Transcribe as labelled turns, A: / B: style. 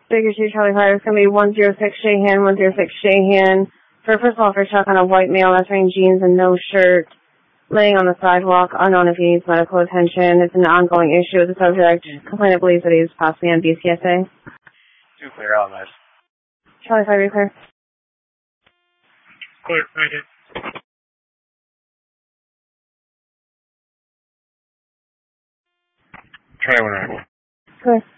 A: Baker Street, Charlie 5, it's going to be 106 Shahan, 106 Shahan. First of all, for check on a white male that's wearing jeans and no shirt, laying on the sidewalk, unknown if he needs medical attention. It's an ongoing issue with the subject. Complainant believes that he's possibly on BCSA.
B: 2 clear, all nice.
A: Charlie 5, are you clear?
B: Clear, right here. Try one right.
A: Clear.